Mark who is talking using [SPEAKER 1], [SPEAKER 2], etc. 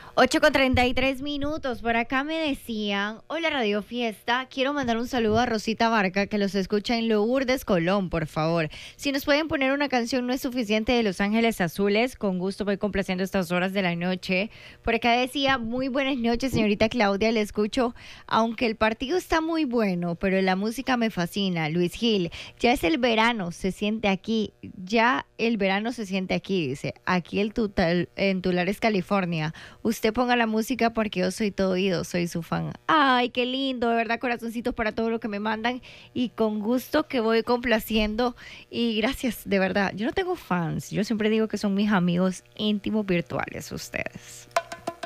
[SPEAKER 1] 8:33 por acá me decían, hola Radio Fiesta, quiero mandar un saludo a Rosita Barca que los escucha en Lourdes, Colón, por favor. Si nos pueden poner una canción No es suficiente de Los Ángeles Azules, con gusto voy complaciendo estas horas de la noche. Por acá decía, muy buenas noches señorita Claudia, le escucho, aunque el partido está muy bueno, pero la música me fascina. Luis Gil, ya es el verano, se siente aquí, ya el verano se siente aquí, dice, aquí en Tulares, California. Usted ponga la música porque yo soy todo oído, soy su fan. Ay, qué lindo, de verdad, corazoncitos para todo lo que me mandan y con gusto que voy complaciendo y gracias, de verdad. Yo no tengo fans, yo siempre digo que son mis amigos íntimos virtuales ustedes.